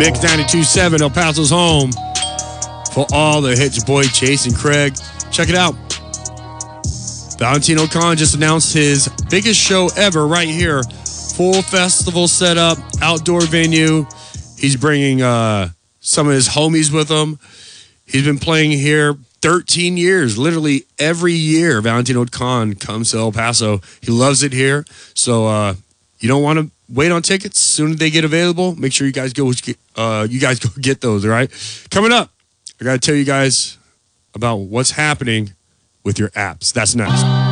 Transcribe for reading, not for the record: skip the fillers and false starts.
Big 92.7, El Paso's home for all the hits. Your boy Chase and Craig. Check it out. Valentino Khan just announced his biggest show ever right here. Full festival setup, outdoor venue. He's bringing some of his homies with him. He's been playing here 13 years. Literally every year, Valentino Khan comes to El Paso. He loves it here. So you don't want to wait on tickets. As soon as they get available, make sure you guys go get those, all right? Coming up, I got to tell you guys about what's happening with your apps. That's next.